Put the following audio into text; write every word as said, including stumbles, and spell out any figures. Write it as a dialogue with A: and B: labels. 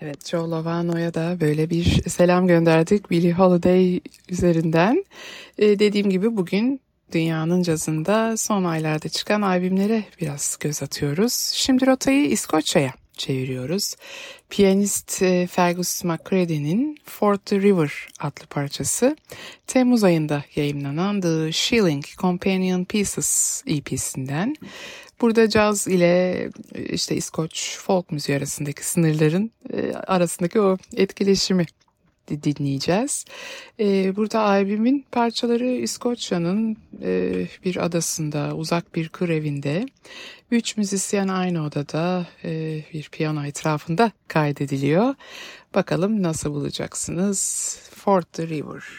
A: Evet, Joe Lovano'ya da böyle bir selam gönderdik Billie Holiday üzerinden. Ee, dediğim gibi bugün dünyanın cazında son aylarda çıkan albümlere biraz göz atıyoruz. Şimdi rotayı İskoçya'ya çeviriyoruz. Piyanist e, Fergus McCready'nin Ford the River adlı parçası Temmuz ayında yayımlanan The Shilling Companion Pieces E P'sinden. Burada caz ile işte İskoç folk müziği arasındaki sınırların e, arasındaki o etkileşimi dinleyeceğiz. E, burada albümün parçaları İskoçya'nın e, bir adasında, uzak bir kır evinde, üç müzisyen aynı odada e, bir piyano etrafında kaydediliyor. Bakalım nasıl bulacaksınız? Ford the River.